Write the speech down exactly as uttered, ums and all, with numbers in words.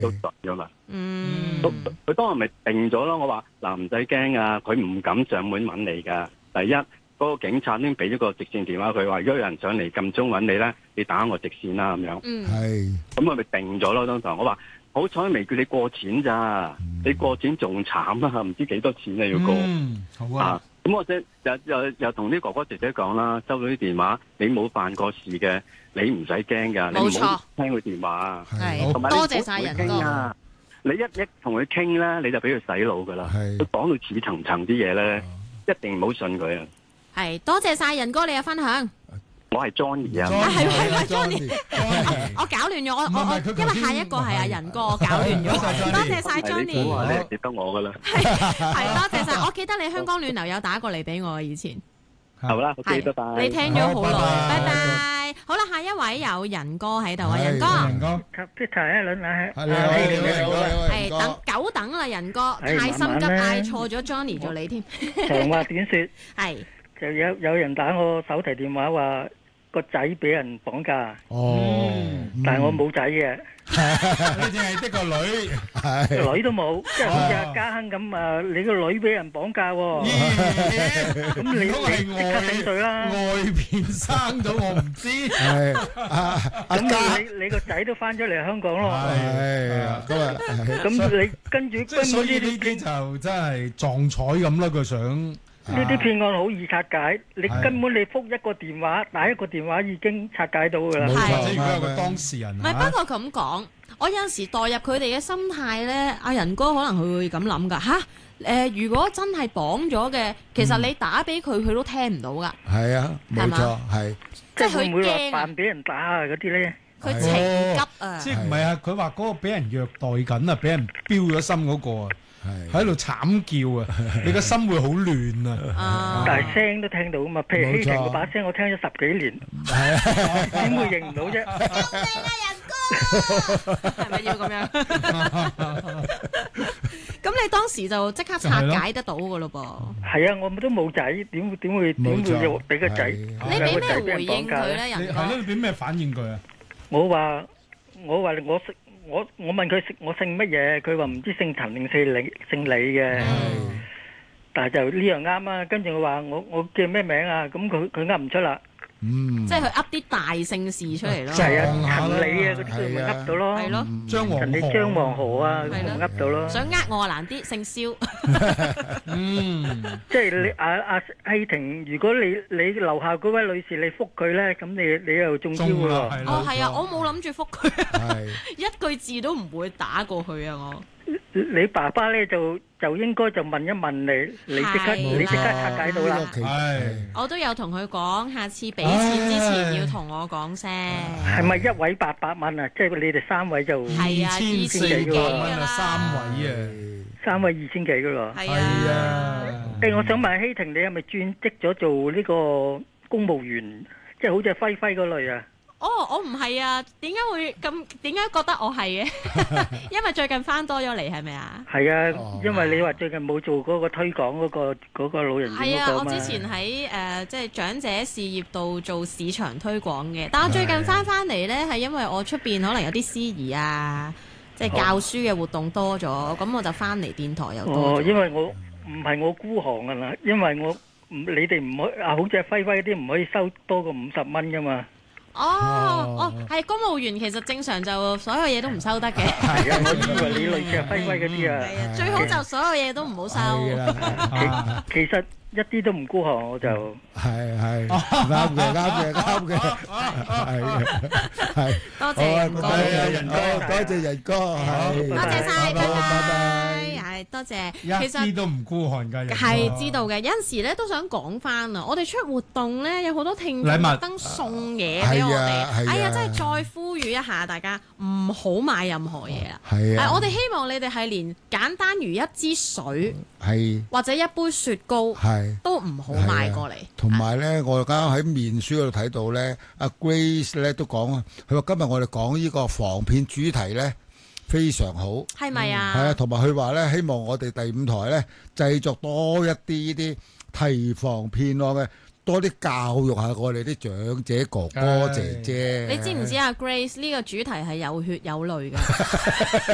都信咗啦。 嗯， 佢當日咪定咗咯。我話嗱，唔使驚啊，佢唔敢上門揾你噶。第一，嗰、那個警察已經俾咗個直線電話佢，話如果有人上嚟撳鐘揾你咧，你打我直線啦咁樣。 嗯， 係。 咁我咪定咗咯。當時我話好彩未叫你過錢咋，嗯、你過錢仲慘啊，唔知幾多錢你要過。 嗯，好啊。 咁、啊、我即又又又同啲哥哥姐姐講啦，收到啲電話，你冇犯過事嘅，你唔使驚噶，你唔好聽佢電話。 係， 同埋多謝晒人哥。 你一一同佢傾咧，你就俾佢洗腦噶啦。佢講到似層層啲嘢咧，一定唔好信佢啊。 係，多謝晒人哥你嘅分享。 我係 Johnny 啊， 係係係 Johnny，我搞亂咗，我我我，因為下一個係阿仁哥，我搞亂咗。多謝晒 Johnny， 你係記得我噶啦。 係係，多謝晒，我記得你香港暖流有打過嚟俾我以前。 好啦，記得拜。 你聽咗好耐，拜拜。好啦，下一位有仁哥喺度啊，仁哥。 仁哥， 即係一輪啊， 你好，你好， 係等久等啦，仁哥，太心急嗌錯咗 Johnny 咗你添。 長話短説， 係就有有人打我手提電話話個仔俾人綁架。 哦， 但係我冇仔嘅。 你淨係得個女， 個女都冇，即係好似阿家亨咁啊！你個女俾人綁架喎，咁你你即刻醒水啦！ 外邊生咗我唔知，係咁你你個仔都翻咗嚟香港咯， 係啊，咁啊， 咁你跟住根本呢啲呢就真係撞彩咁啦，佢想。 呢啲騙案好易拆解，你根本你覆一個電話，打一個電話已經拆解到噶啦。 冇錯，如果有個當事人。 唔係，不過咁講，我有陣時代入佢哋嘅心態咧，阿仁哥可能佢會咁諗噶吓。誒，如果真係綁咗嘅，其實你打俾佢，佢都聽唔到噶。係啊，冇錯，係。 即係佢唔會話扮俾人打啊嗰啲咧。 佢情急啊！ 即係唔係啊？佢話嗰個俾人虐待緊啊，俾人標咗心嗰個啊。喺度慘叫啊！你個心會好亂啊！ 但係聲都聽到啊嘛，譬如希婷嗰把聲，我聽咗十幾年，點會認唔到啫？ 救命啊，仁哥！係咪要咁樣？咁你當時就即刻拆解得到噶咯噃？ 係啊，我都冇仔，點會點會點會要俾個仔？ 你俾咩回應佢咧，仁哥？ 係咯，你俾咩反應佢啊？ 我話我話我識。我我問佢姓我姓乜嘢，佢話唔知姓陳定姓李姓李嘅，嗯、但係就呢樣啱啊。跟住我話我我叫咩名啊？咁佢佢噏唔出啦。 嗯， 即係佢噏啲大姓氏出嚟咯。 係啊，陳李啊嗰啲佢咪噏到咯。 係咯， 張黃陳李張黃河啊，咁咪噏到咯。 想呃我難啲，姓蕭。 嗯， 即係你阿阿希婷，如果你你樓下嗰位女士你覆佢咧，咁你你又中招喎。 哦，係啊，我冇諗住覆佢，一句字都唔會打過去啊！我你爸爸咧就就應該就問一問你，你即刻你即刻拆解到啦。 係， 我都有同佢講，下次俾錢之前要同我講聲。 係咪一位八百蚊啊？即係你哋三位就係啊，二千幾噶啦， 三位啊， 三位二千幾噶咯。 係啊。 誒，我想問希婷，你係咪轉職咗做呢個公務員？即係好似輝輝嗰類啊？ 哦，我唔係啊，點解會咁？點解覺得我係嘅？因為最近翻多咗嚟，係咪啊？ 係啊，因為你話最近冇做嗰個推廣嗰個嗰個老人院嗰個嘛。係啊， 我之前喺誒即係長者事業度做市場推廣嘅，但我最近翻翻嚟咧，係因為我出邊可能有啲司儀啊，即係教書嘅活動多咗，咁我就翻嚟電台又多咗。 哦，因為我唔係我孤行噶啦，因為我唔你哋唔可啊，好似輝輝啲唔可以收多過五十蚊噶嘛。 哦哦，係公務員，其實正常就所有嘢都唔收得嘅。 係啊，我以為你類似係輝輝嗰啲啊。 係啊，最好就所有嘢都唔好收。 其其實一啲都唔孤寒，我就係係啱嘅，啱嘅，啱嘅，係係。 多謝仁哥， 多謝仁哥，係多謝晒，拜拜。係多謝， 其實一啲都唔孤寒㗎。 係知道嘅，有陣時咧都想講翻啊！我哋出活動咧，有好多聽眾特登送嘢俾我哋。哎呀，真係再呼籲一下大家，唔好買任何嘢啦。係啊，我哋希望你哋係連簡單如一支水，係或者一杯雪糕，係都唔好買過嚟。 同埋咧，我啱啱喺面書嗰度睇到咧，阿 Grace 咧都講啊，佢話今日我哋講呢個防騙主題咧。非常好， 係咪啊？ 係啊，同埋佢話咧，希望我哋第五台咧製作多一啲呢啲提防騙案嘅，多啲教育下我哋啲長者哥哥姐姐。 你知唔知啊 Grace 呢個主題係有血有淚嘅？